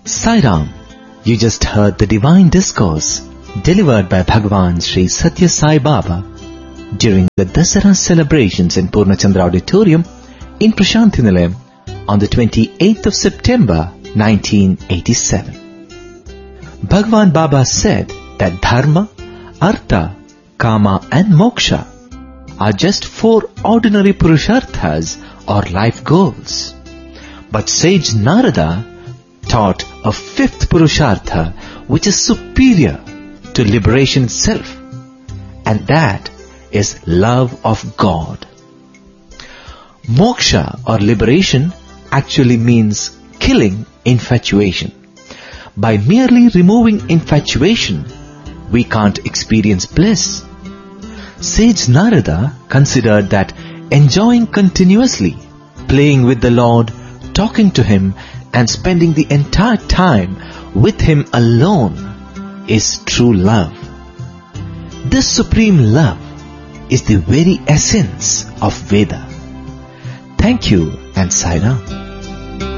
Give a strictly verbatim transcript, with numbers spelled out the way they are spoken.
Sai Ram, you just heard the divine discourse delivered by Bhagavan Sri Satya Sai Baba during the Dasara celebrations in Purnachandra Auditorium in Prashanthi Nilayam on the twenty-eighth of September nineteen eighty-seven. Bhagavan Baba said that Dharma, Artha, Kama and Moksha are just four ordinary Purusharthas or life goals. But sage Narada taught a fifth Purushartha which is superior to liberation itself, and that is love of God. Moksha or liberation actually means killing infatuation. By merely removing infatuation, we can't experience bliss. Sage Narada considered that enjoying continuously, playing with the Lord, talking to Him and spending the entire time with Him alone is true love. This supreme love is the very essence of Veda. Thank you and Sai Ram.